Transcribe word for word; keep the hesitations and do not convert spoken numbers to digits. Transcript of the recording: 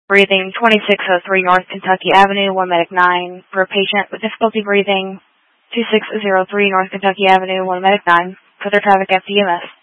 breathing, twenty-six oh three North Kentucky Avenue, one Medic nine. For a patient with difficulty breathing, twenty-six oh three North Kentucky Avenue, one Medic nine. Further traffic F D M S.